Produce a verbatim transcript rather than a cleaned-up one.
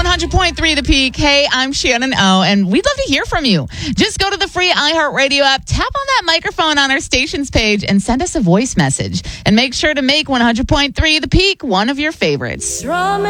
hundred point three The Peak. Hey, I'm Shannon O, and we'd love to hear from you. Just go to the free iHeartRadio app, tap on that microphone on our stations page, and send us a voice message. And make sure to make one hundred point three The Peak one of your favorites.